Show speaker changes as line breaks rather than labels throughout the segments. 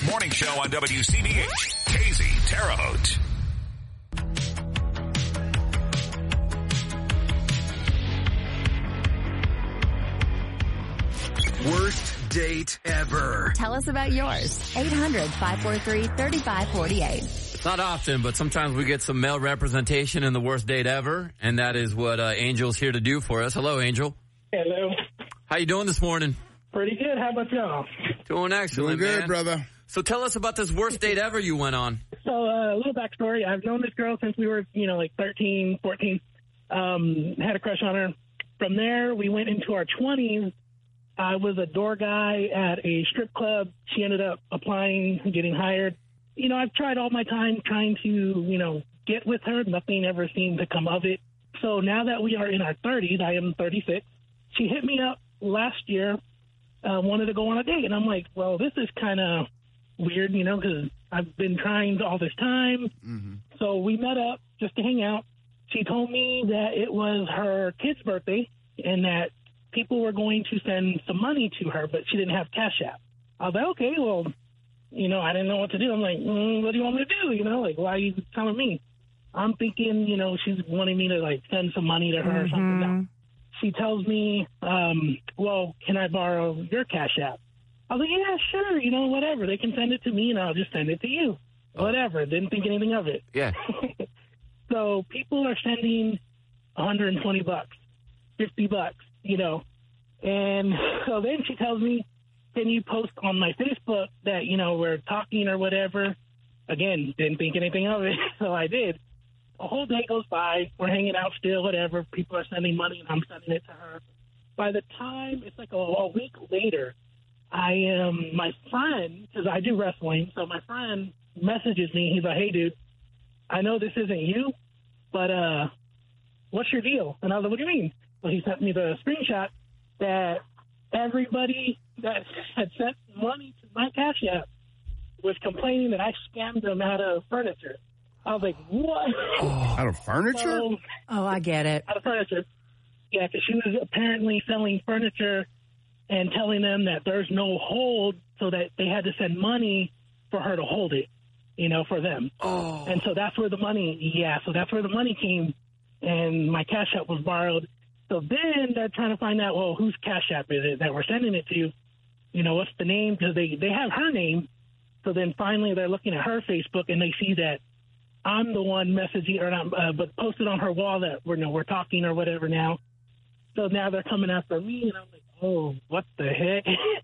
Morning Show on WCBH. KZ Terre Haute.
Worst date ever.
Tell us about yours. 800-543-3548.
It's not often, but sometimes we get some male representation in the worst date ever, and that is what Angel's here to do for us. Hello, Angel.
Hello.
How you doing this morning?
Pretty good. How about y'all?
Doing excellent,
Doing good,
man.
brother.
So tell us about this worst date ever you went on.
So, a little backstory. I've known this girl since we were, like 13, 14. Had a crush on her. From there, we went into our 20s. I was a door guy at a strip club. She ended up applying, getting hired. I've tried all my time trying to, get with her. Nothing ever seemed to come of it. So now that we are in our 30s, I am 36. She hit me up last year, wanted to go on a date. And I'm like, well, this is kind of weird, because I've been trying all this time. Mm-hmm. So we met up just to hang out. She told me that it was her kid's birthday and that people were going to send some money to her, but she didn't have Cash App. I was like, okay, well, I didn't know what to do. I'm like, what do you want me to do? Why are you telling me? I'm thinking, she's wanting me to, send some money to her or something. No. She tells me, well, can I borrow your Cash App? I was like, yeah, sure, whatever. They can send it to me, and I'll just send it to you. Oh. Whatever. Didn't think anything of it.
Yeah.
So people are sending $120, $50, And so then she tells me, can you post on my Facebook that, we're talking or whatever? Again, didn't think anything of it, so I did. A whole day goes by. We're hanging out still, whatever. People are sending money, and I'm sending it to her. By the time, it's like a week later, my friend, because I do wrestling, so my friend messages me. He's like, hey, dude, I know this isn't you, but what's your deal? And I was like, what do you mean? Well, he sent me the screenshot that everybody that had sent money to my Cash App was complaining that I scammed them out of furniture. I was like, what?
Out of furniture?
Oh, I get it.
Out of furniture. Yeah, because she was apparently selling furniture and telling them that there's no hold, so that they had to send money for her to hold it, for them.
Oh.
And so that's where the money came, and my Cash App was borrowed. So then they're trying to find out, well, whose Cash App is it that we're sending it to? What's the name? Because they have her name. So then finally they're looking at her Facebook, and they see that I'm the one messaging, or not, but posted on her wall that we're talking or whatever now. So now they're coming after me, and I'm like, oh, what the heck?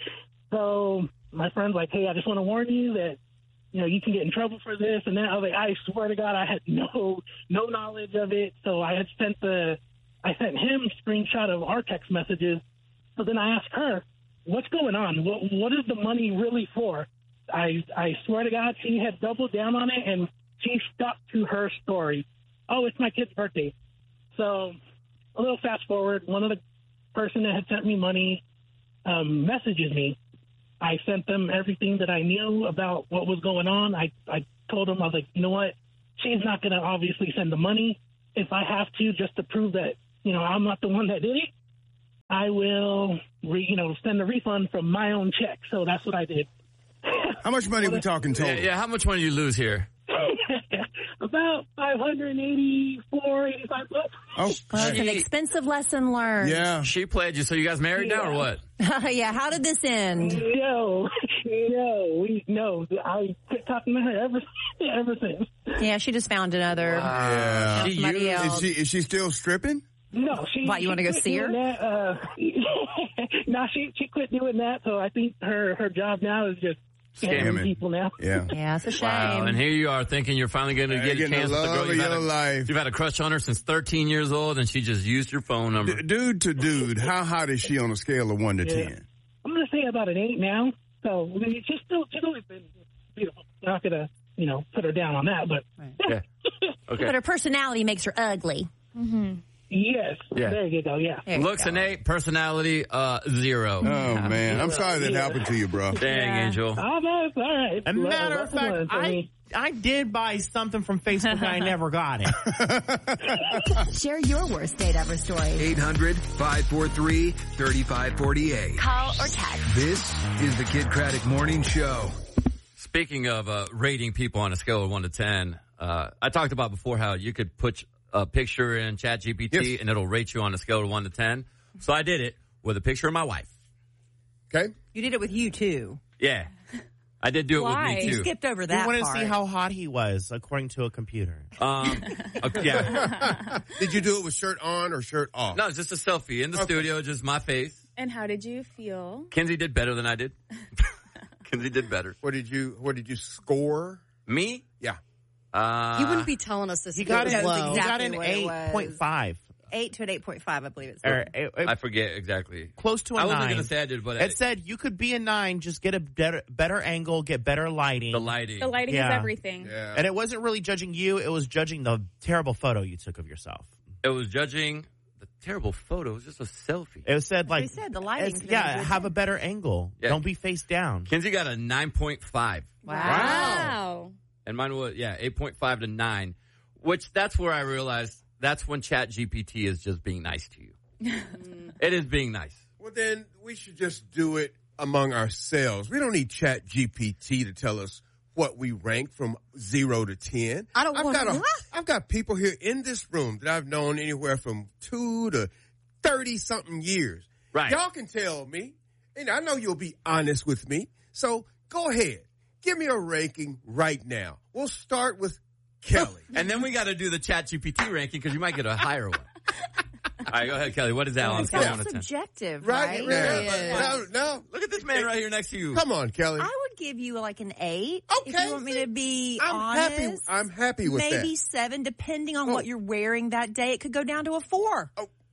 So my friend's like, hey, I just want to warn you that, you can get in trouble for this and that. I was like, I swear to God, I had no knowledge of it. So I sent him a screenshot of our text messages. So then I asked her, what's going on? What is the money really for? I swear to God, she had doubled down on it, and she stuck to her story. Oh, it's my kid's birthday. So a little fast forward, one of the person that had sent me money messages me. I sent them everything that I knew about what was going on. I told them, I was like, you know what? She's not going to obviously send the money. If I have to, just to prove that, I'm not the one that did it, I will, send a refund from my own check. So that's what I did.
How much money are we talking total?
Yeah, how much money do you lose here?
About $584, $85.
Oh,
It's an expensive lesson learned.
yeah.
She played you, so you guys married now or what?
Yeah, how did this end?
No. I quit talking to her ever since.
Yeah, she just found another.
Yeah.
Somebody else.
Is she still stripping?
No,
What, you want to go see her?
No, she quit doing that. So I think her job now is just scamming people now.
Yeah.
Yeah, it's a shame.
Wow, and here you are thinking you're finally going to get a
Getting
chance
the
with the
love
girl
of your life.
you've had a crush on her since 13 years old, and she just used your phone number.
Dude to dude, how hot is she on a scale of 1 to 10?
I'm going to say about an 8 now. So she's always been beautiful. Not going to, put her down on that, but.
Yeah. Okay.
But her personality makes her ugly. Mm-hmm.
Yes.
Yeah.
There you go. Yeah.
Looks an 8, personality 0.
Oh, man. I'm sorry that happened to you, bro.
Dang, Angel.
Oh, that's all right.
As a matter of fact, I did buy something from Facebook and I never got it.
Share your worst date ever story.
800-543-3548.
Call or text.
This is the Kid Craddock Morning Show.
Speaking of rating people on a scale of 1 to 10, I talked about before how you could put a picture in ChatGPT and it'll rate you on a scale of 1 to 10. So I did it with a picture of my wife.
Okay.
You did it with you, too.
Yeah. I did do it with me, too.
You skipped over that
We wanted
part.
to see how hot he was, according to a computer.
Yeah.
Did you do it with shirt on or shirt off?
No, it's just a selfie in the studio, just my face.
And how did you feel?
Kinsey did better than I did. Kinsey did better.
What did you score?
Me?
Yeah.
You wouldn't be telling us this.
He got
was
an
low.
He got an
Exactly what it was.
8.5.
8 to an 8.5, I believe it's.
I forget exactly.
Close to a 9.
I wasn't going to say I did, but
It said you could be a 9, just get a better angle, get better lighting.
the lighting.
The lighting
Yeah.
is everything.
Yeah.
And it wasn't really judging you, it was judging the terrible photo you took of yourself.
It was judging the terrible photo. It was just a selfie.
It said like,
They said the lighting.
have a better angle.
Yeah.
Don't be face down.
Kinsey got a 9.5.
Wow.
And mine was, 8.5 to 9, which that's where I realized that's when ChatGPT is just being nice to you. It is being nice.
Well, then we should just do it among ourselves. We don't need Chat GPT to tell us what we rank from 0 to 10.
I don't want to.
I've got people here in this room that I've known anywhere from 2 to 30-something years.
Right.
Y'all can tell me, and I know you'll be honest with me, so go ahead. Give me a ranking right now. We'll start with Kelly.
And then we got to do the ChatGPT ranking because you might get a higher one. All right, go ahead, Kelly. What is that on a scale of 1 to 10?
Subjective,
Right
right?
now. No.
Look at this man right here next to you.
Come on, Kelly.
I would give you like an 8.
Okay.
If you want me to be honest.
I'm happy with
maybe
that.
7, depending on what you're wearing that day. It could go down to a 4.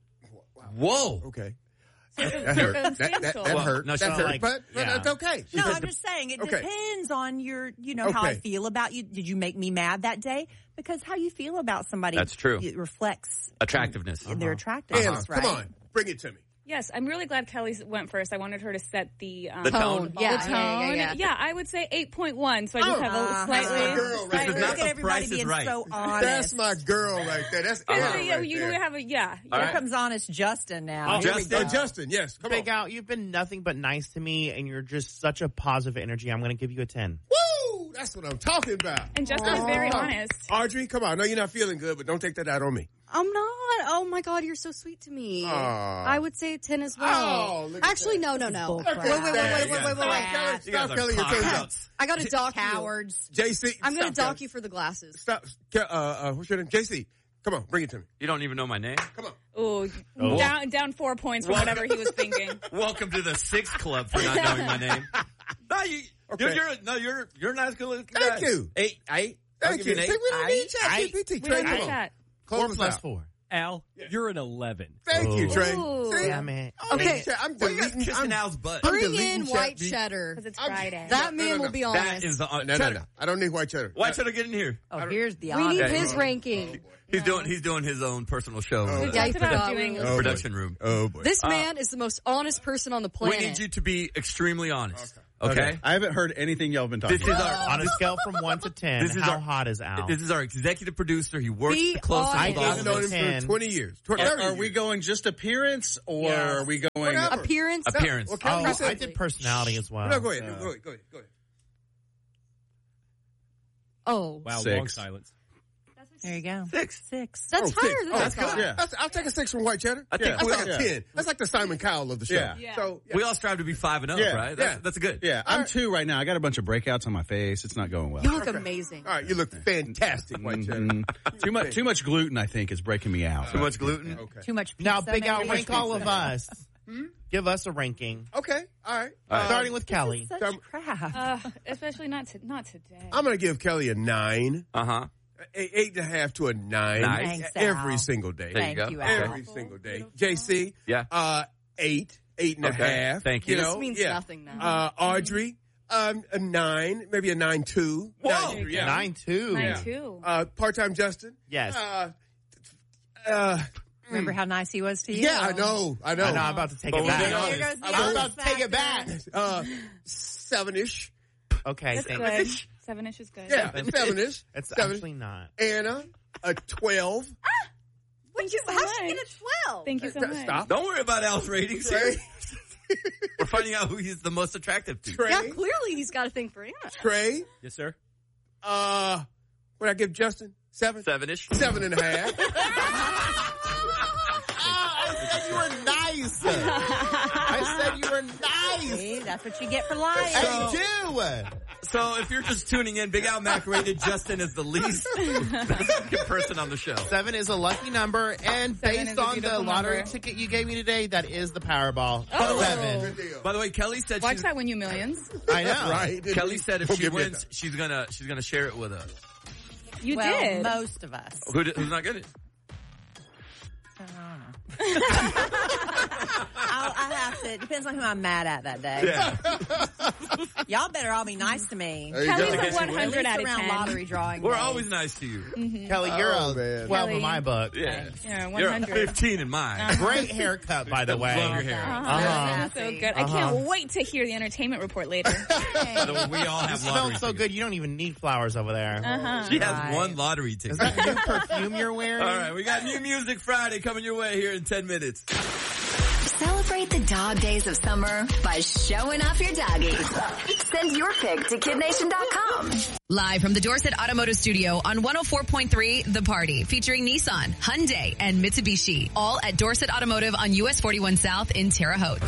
Whoa.
Okay. That hurt. That
Circumstantial.
hurt.
No,
That
she's
hurt.
like-
But
yeah.
that's okay.
No, I'm just saying it
Okay.
depends on your, how I
Okay.
feel about you. Did you make me mad that day? Because how you feel about somebody.
That's true.
It reflects
Attractiveness.
in their attractiveness,
Anna,
right?
come on. Bring it to me.
Yes, I'm really glad Kelly went first. I wanted her to set the
tone.
Yeah,
the tone.
yeah.
I would say 8.1. So I just have a
That's my
slightly.
girl right
This is
there.
not
Look
the
at everybody
Price is
being
Right.
so honest.
That's my girl right there. That's Anna right
You
there.
have a
Here
right.
comes honest Justin now. Here we
Justin.
go.
Justin, yes. Come
Big
on.
Out, you've been nothing but nice to me, and you're just such a positive energy. I'm going to give you a 10.
Woo! That's what I'm talking about.
And Justin is very honest.
Audrey, come on. I know you're not feeling good, but don't take that out on me.
I'm not. Oh my God, you're so sweet to me.
Aw.
I would say a 10 as well.
Oh, look at
Actually,
that.
no.
Bull
Wait.
crap.
Stop,
You guys
Kelly.
are
Kelly, your turn.
cop-outs.
I got to dock you.
Cowards.
JC.
I'm going to
stop,
dock
Kelly.
you for the glasses.
Stop. What's your name? JC. Come on. Bring it to me.
You don't even know my name?
Come on.
Ooh, down 4 points from whatever he was thinking.
Welcome to the 6 club for not knowing my name. No,
Okay.
you're not as good looking guy.
Thank you.
8. I'll
Thank
give
you.
you an
See,
8.
we don't need ChatGPT.
We
Trey,
don't
come
have
on.
that.
4
Close us
plus
out.
4.
Al, you're an 11.
Thank you, Trey.
Ooh.
See?
Damn it.
Okay,
I'm
Why you guys
deleting.
kissing Al's butt?
bring
deleting
in white
ChatGPT.
cheddar.
Because it's Friday.
That
No,
man
no.
will be
That
honest.
is the
No. I don't need white cheddar.
Why should I get in here?
Oh, here's the
We
honest.
need
Okay.
his ranking.
He's doing his own personal show.
Oh.
in the
Yeah,
Talked about
forgot.
doing
Oh,
production room.
Oh, boy.
This man is the most honest person on the
We
planet.
need you to be extremely honest. Okay?
I haven't heard anything y'all have been talking
This is
about.
our
On a scale from 1 to 10,
This is
how
our-
hot is Al?
This is our executive producer. He works
Be
the closest
honest.
with all
I've
of
known
us.
him
10.
for 20 years. 30
Are we
years.
going just appearance, or
Yes.
are we going...
Whatever.
Appearance.
Appearance.
Well, Kelly,
Oh,
you said-
I did personality as well.
No, go ahead. Go ahead.
Oh,
Wow,
6.
long silence.
There you go.
6.
6.
that's higher than I
That's
thought.
good. Yeah.
I'll take a 6 from white cheddar.
I think
That's like a
yeah.
10. That's like the Simon Cowell of the show.
Yeah.
Yeah.
So,
We all strive to be 5 and up,
Yeah.
right?
Yeah.
That's good.
Yeah, I'm 2 right now. I got a bunch of breakouts on my face. It's not going well.
You look amazing.
all right, you look fantastic, white cheddar.
Too much gluten, I think, is breaking me out.
Too much gluten.
Okay.
Too much pizza.
Now, Big Al,
maybe?
rank all of us. Give us a ranking.
Okay. All right.
Starting with Kelly.
Such crap.
Especially not today.
I'm going to give Kelly a 9.
Uh-huh.
8.5 to a 9.
Nice.
Thanks,
Every
Al.
single day.
There you go.
Thank you, Al.
Every single day. JC.
Yeah.
8. 8.5.
Okay. Thank you.
You
This
know,
means
yeah.
nothing now.
Audrey. A 9. Maybe a 9.2.
Whoa.
Yeah.
9-2.
Mine too.
Part-time Justin.
Yes.
Remember how nice he was to you?
Yeah, I know.
I know, I'm about to take it
But
back.
we're being
Here goes
honest.
the
I'm about
honest
to take it back.
factor.
7-ish.
Okay,
That's
thanks.
good. 7-ish is good.
Yeah, 7-ish.
It's
7.
actually not.
Anna, a 12.
Thank you so
How'd she
much.
get a 12?
Thank you so much.
Stop.
Don't worry about Al's ratings.
Trey.
We're finding out who he's the most attractive to.
Trey.
Yeah, clearly he's got a thing for Anna.
Trey.
Yes, sir.
What I give Justin? 7?
7-ish.
7.5.
I said you were nice. I said you were nice.
See, that's what you get for lying.
I do.
So if you're just tuning in, Big Al Mac rated Justin as the least good person on the show.
7 is a lucky number, and based on the lottery ticket you gave me today, that is the Powerball.
Oh.
7.
By the way, Kelly said
Watch that win you millions.
I know.
Right.
Kelly said if she wins, she's gonna share it with us.
You
well,
did.
most of us.
Who's not good?
I have to. It depends on who I'm mad at that day.
Yeah.
Y'all better all be nice to me.
Kelly's a
At
100
least
out of
around
10.
lottery drawing.
We're
days.
always nice to you.
Mm-hmm.
Kelly, you're a
man.
12
Kelly.
in my book.
Yeah.
Yeah,
You're
100.
15 in mine.
Great haircut, by the way.
Love your hair.
That's so good. I can't wait to hear the entertainment report later.
By the way, we all
You
have
smell
lottery
so
tickets.
good, you don't even need flowers over there.
She has one lottery ticket.
Is that new perfume you're wearing?
All right, we got New Music Friday coming your way here in 10 minutes.
Celebrate the dog days of summer by showing off your doggies. Send your pic to kidnation.com.
Live from the Dorset Automotive Studio on 104.3 The Party, featuring Nissan, Hyundai, and Mitsubishi. All at Dorset Automotive on US 41 South in Terre Haute.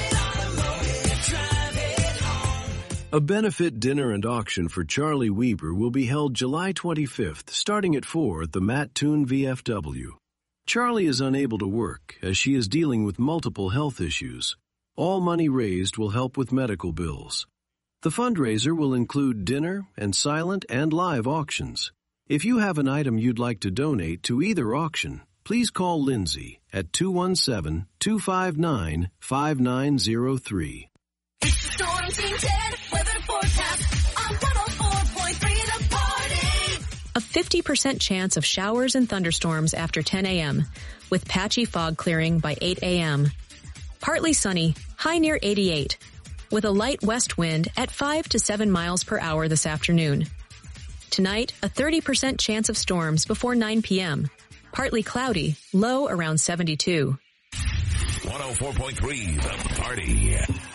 A benefit dinner and auction for Charlie Weber will be held July 25th, starting at 4 at the Matt Toon VFW. Charlie is unable to work as she is dealing with multiple health issues. All money raised will help with medical bills. The fundraiser will include dinner and silent and live auctions. If you have an item you'd like to donate to either auction, please call Lindsay at 217-259-5903.
Storm Team 10 weather forecast on 104.3 The Party.
A 50% chance of showers and thunderstorms after 10 a.m., with patchy fog clearing by 8 a.m. Partly sunny, high near 88, with a light west wind at 5 to 7 miles per hour this afternoon. Tonight, a 30% chance of storms before 9 p.m. Partly cloudy, low around 72.
104.3 The Party.